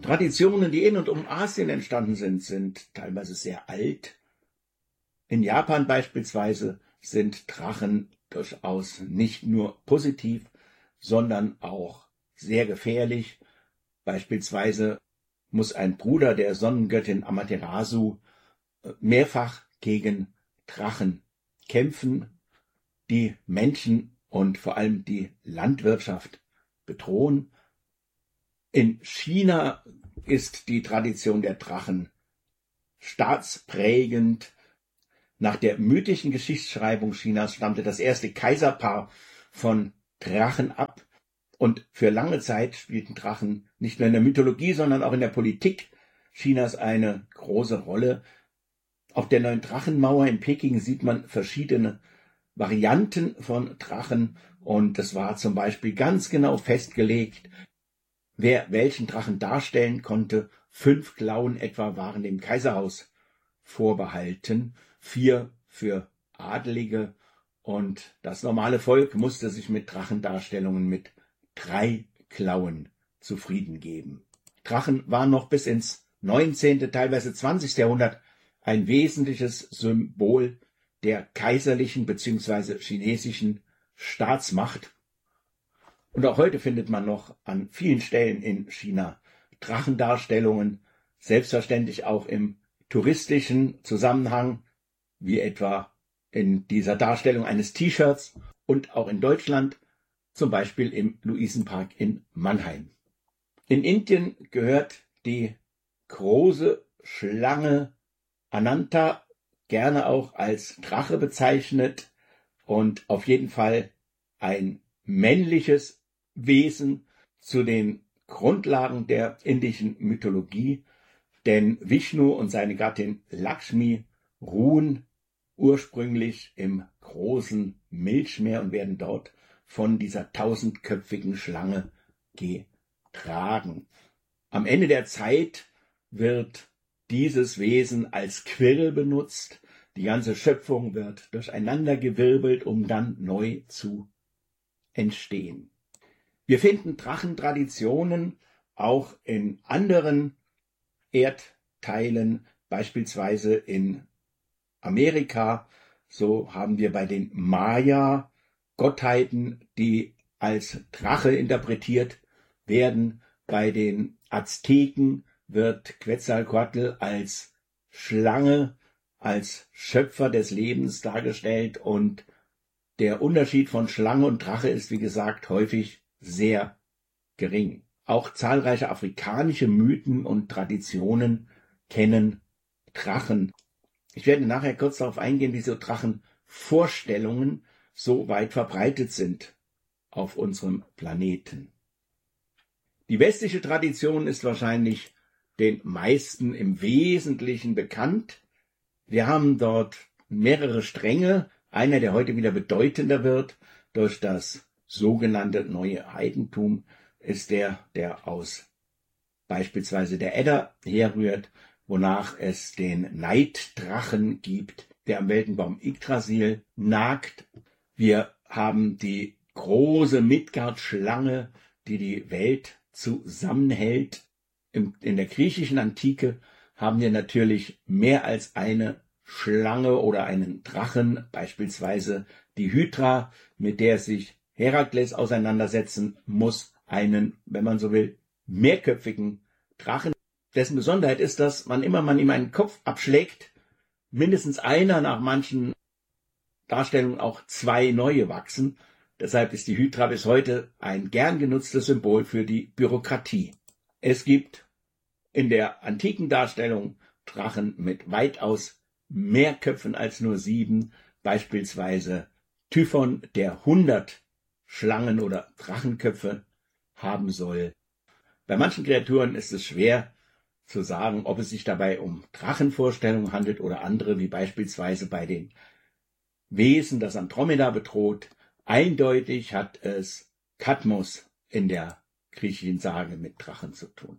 Traditionen, die in und um Asien entstanden sind teilweise sehr alt. In Japan beispielsweise sind Drachen durchaus nicht nur positiv, sondern auch sehr gefährlich. Beispielsweise muss ein Bruder der Sonnengöttin Amaterasu mehrfach gegen Drachen kämpfen, die Menschen und vor allem die Landwirtschaft bedrohen. In China ist die Tradition der Drachen staatsprägend. Nach der mythischen Geschichtsschreibung Chinas stammte das erste Kaiserpaar von Drachen ab. Und für lange Zeit spielten Drachen nicht nur in der Mythologie, sondern auch in der Politik Chinas eine große Rolle. Auf der neuen Drachenmauer in Peking sieht man verschiedene Varianten von Drachen. Und es war zum Beispiel ganz genau festgelegt, wer welchen Drachen darstellen konnte. 5 Klauen etwa waren dem Kaiserhaus vorbehalten, 4 für Adelige, und das normale Volk musste sich mit Drachendarstellungen mit 3 Klauen zufrieden geben. Drachen waren noch bis ins 19., teilweise 20. Jahrhundert ein wesentliches Symbol der kaiserlichen bzw. chinesischen Staatsmacht. Und auch heute findet man noch an vielen Stellen in China Drachendarstellungen, selbstverständlich auch im touristischen Zusammenhang, wie etwa in dieser Darstellung eines T-Shirts, und auch in Deutschland, zum Beispiel im Luisenpark in Mannheim. In Indien gehört die große Schlange Ananta, gerne auch als Drache bezeichnet, und auf jeden Fall ein männliches Wesen, zu den Grundlagen der indischen Mythologie, denn Vishnu und seine Gattin Lakshmi ruhen ursprünglich im großen Milchmeer und werden dort von dieser 1000-köpfigen Schlange getragen. Am Ende der Zeit wird dieses Wesen als Quirl benutzt. Die ganze Schöpfung wird durcheinandergewirbelt, um dann neu zu entstehen. Wir finden Drachentraditionen auch in anderen Erdteilen, beispielsweise in Amerika. So haben wir bei den Maya Gottheiten, die als Drache interpretiert werden. Bei den Azteken wird Quetzalcoatl als Schlange, als Schöpfer des Lebens dargestellt, und der Unterschied von Schlange und Drache ist, wie gesagt, häufig sehr gering. Auch zahlreiche afrikanische Mythen und Traditionen kennen Drachen. Ich werde nachher kurz darauf eingehen, wie so Drachenvorstellungen so weit verbreitet sind auf unserem Planeten. Die westliche Tradition ist wahrscheinlich den meisten im Wesentlichen bekannt. Wir haben dort mehrere Stränge. Einer, der heute wieder bedeutender wird durch das sogenannte neue Heidentum, ist der aus beispielsweise der Edda herrührt, wonach es den Neiddrachen gibt, der am Weltenbaum Yggdrasil nagt. Wir haben die große Midgard-Schlange, die die Welt zusammenhält. In der griechischen Antike haben wir natürlich mehr als eine Schlange oder einen Drachen, beispielsweise die Hydra, mit der sich Herakles auseinandersetzen muss, einen, wenn man so will, mehrköpfigen Drachen. Dessen Besonderheit ist, dass man ihm einen Kopf abschlägt, mindestens einer, nach manchen Darstellungen auch 2 neue wachsen. Deshalb ist die Hydra bis heute ein gern genutztes Symbol für die Bürokratie. Es gibt in der antiken Darstellung Drachen mit weitaus mehr Köpfen als nur 7, beispielsweise Typhon, der 100 Schlangen- oder Drachenköpfe haben soll. Bei manchen Kreaturen ist es schwer zu sagen, ob es sich dabei um Drachenvorstellungen handelt oder andere, wie beispielsweise bei den Wesen, das Andromeda bedroht. Eindeutig hat es Kadmos in der griechischen Sage mit Drachen zu tun.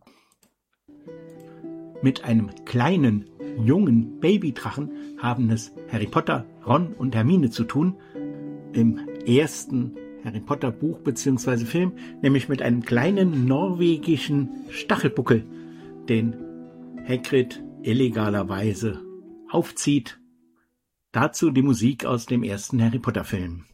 Mit einem kleinen, jungen Babydrachen haben es Harry Potter, Ron und Hermine zu tun. Im ersten Harry Potter Buch bzw. Film, nämlich mit einem kleinen norwegischen Stachelbuckel. den Hagrid illegalerweise aufzieht. Dazu die Musik aus dem ersten Harry Potter Film.